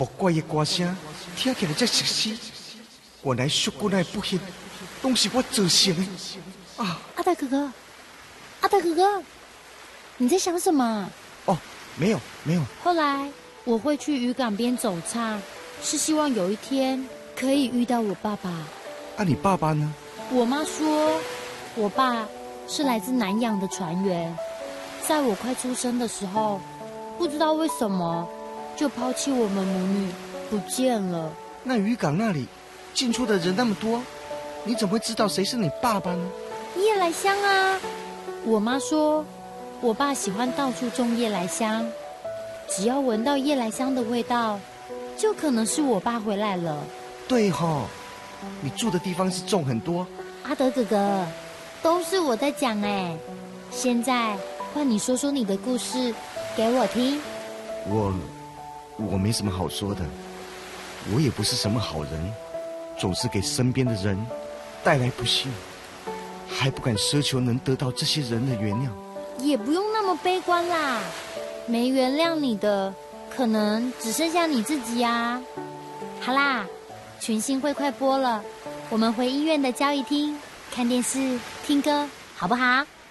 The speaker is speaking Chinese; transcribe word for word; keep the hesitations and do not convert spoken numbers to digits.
奇怪的歌声，听起来才熟悉。原来叔姑那不幸，都是我造成的啊！ 阿大哥哥，阿大哥哥，你在想什么？ 哦，没有，没有。 后来我会去渔港边走唱，是希望有一天可以遇到我爸爸。 啊，你爸爸呢？ 我妈说，我爸是来自南洋的船员，在我快出生的时候，不知道为什么就抛弃我们母女不见了。 那渔港那里进出的人那么多，你怎么会知道谁是你爸爸呢？ 夜来香啊！我妈说，我爸喜欢到处种夜来香，只要闻到夜来香的味道，就可能是我爸回来了。 对吼，你住的地方是种很多。 阿德哥哥，都是我在讲哎，现在换你说说你的故事给我听。 我我没什么好说的，我也不是什么好人，总是给身边的人带来不幸，还不敢奢求能得到这些人的原谅。 也不用那么悲观啦，没原谅你的可能只剩下你自己啊。好啦，群星会快播了，我们回医院的交谊厅看电视听歌好不好？